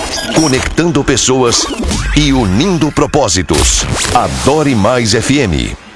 conectando pessoas e unindo propósitos. Adore Mais FM.